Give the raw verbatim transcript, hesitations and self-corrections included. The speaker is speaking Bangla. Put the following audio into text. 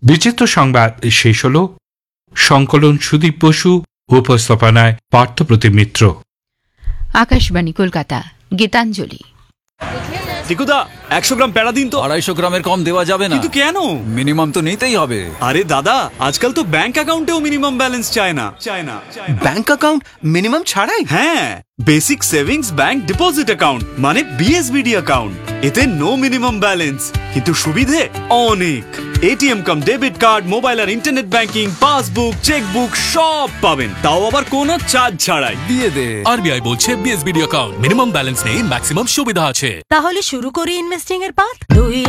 বিচিত্র সংবাদ শেষ হল। সংকলন সুদীপ বসু, উপস্থাপনায় পার্থপ্রতিম মিত্র। আকাশবাণী কলকাতা। গীতাঞ্জলি। টিকুদা, একশো গ্রাম প্যারা দিন তো। আড়াইশো গ্রামের কম দেওয়া যাবে না। কিন্তু কেন? মিনিমাম তো নিতেই হবে। আরে দাদা, আজকাল তো ব্যাংক অ্যাকাউন্টেও মিনিমাম ব্যালেন্স চায় না। চায় না ব্যাংক অ্যাকাউন্ট মিনিমাম ছাড়াই? হ্যাঁ, basic savings bank deposit account মানে বিএসবিডি অ্যাকাউন্ট। এতে নো মিনিমাম ব্যালেন্স, কিন্তু সুবিধে অনেক। এটিএম কাম ডেবিট কার্ড, মোবাইল আর ইন্টারনেট ব্যাংকিং, পাসবুক, চেকবুক সব পাবেন, তাও আবার কোনো চার্জ ছাড়াই। দিয়ে দে। আরবিআই বলছে বিএসবিডি অ্যাকাউন্ট মিনিমাম ব্যালেন্স নেই, ম্যাক্সিমাম সুবিধা আছে। তাহলে শুরু করি ইনভেস্টিং এর পাঠ। দুই